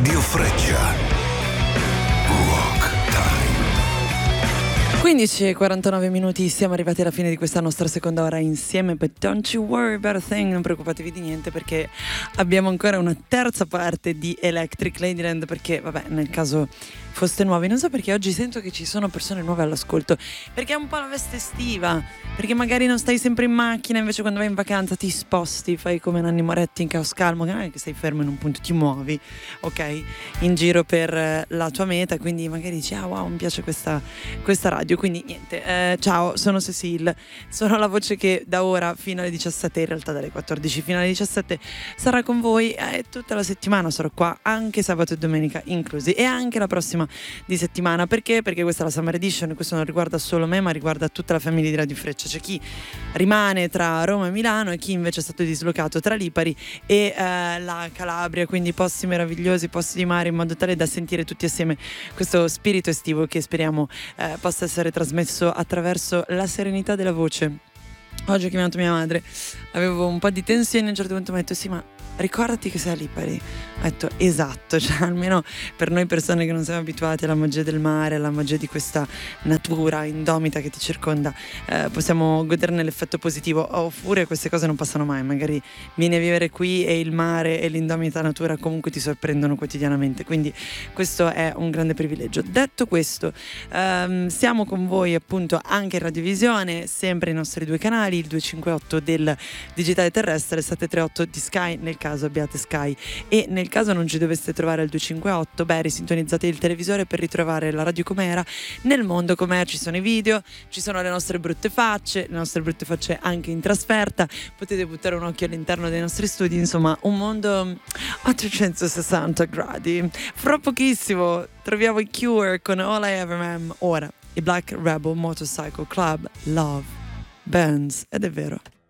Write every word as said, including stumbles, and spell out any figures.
Radio Freccia. Rock Time. quindici e quarantanove minuti, siamo arrivati alla fine di questa nostra seconda ora insieme, but don't you worry about a thing, non preoccupatevi di niente perché abbiamo ancora una terza parte di Electric Ladyland, perché vabbè, nel caso foste nuovi, non so perché oggi sento che ci sono persone nuove all'ascolto, perché è un po' la veste estiva, perché magari non stai sempre in macchina, invece quando vai in vacanza ti sposti, fai come Nanni Moretti in Caos Calmo, che non è che stai fermo in un punto, ti muovi, ok, in giro per la tua meta, quindi magari dici ah wow, mi piace questa, questa radio, quindi niente, eh, ciao, sono Cecile, sono la voce che da ora fino alle diciassette, in realtà dalle quattordici fino alle diciassette sarà con voi, e eh, tutta la settimana sarò qua, anche sabato e domenica inclusi, e anche la prossima di settimana. Perché? Perché questa è la Summer Edition, questo non riguarda solo me ma riguarda tutta la famiglia di Radio Freccia. C'è chi rimane tra Roma e Milano e chi invece è stato dislocato tra Lipari e eh, la Calabria, quindi posti meravigliosi, posti di mare, in modo tale da sentire tutti assieme questo spirito estivo che speriamo eh, possa essere trasmesso attraverso la serenità della voce. Oggi ho chiamato mia madre, avevo un po' di tensione, a un certo punto mi ha detto sì ma ricordati che sei a Lipari. Ho detto esatto, cioè almeno per noi persone che non siamo abituate alla magia del mare, alla magia di questa natura indomita che ti circonda, eh, possiamo goderne l'effetto positivo, oppure queste cose non passano mai, magari vieni a vivere qui e il mare e l'indomita natura comunque ti sorprendono quotidianamente, quindi questo è un grande privilegio. Detto questo, ehm, siamo con voi appunto anche in radiovisione, sempre i nostri due canali, il duecentocinquantotto del digitale terrestre, il settecentotrentotto di Sky nel caso abbiate Sky, e nel caso non ci doveste trovare il duecentocinquantotto, beh, risintonizzate il televisore per ritrovare la radio com'era. Nel mondo com'è ci sono i video, ci sono le nostre brutte facce, le nostre brutte facce anche in trasferta, potete buttare un occhio all'interno dei nostri studi, insomma un mondo a trecentosessanta gradi. Fra pochissimo troviamo i Cure con All I Ever Am, ora i Black Rebel Motorcycle Club, Love Burns, ed è vero.